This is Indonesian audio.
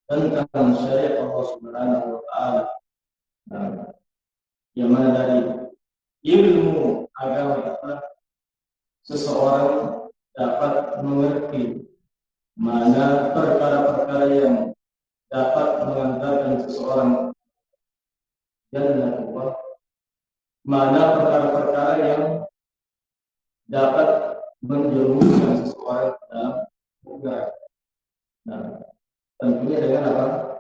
tentang syariat Allah Subhanahu wa taala. Nah, yang mana dari ilmu agama itulah seseorang dapat mengerti mana perkara-perkara yang dapat mengantarkan seseorang jannah Allah, mana perkara-perkara yang dapat menjerumuskan seseorang dalam surga. Nah, tentunya dengan apa?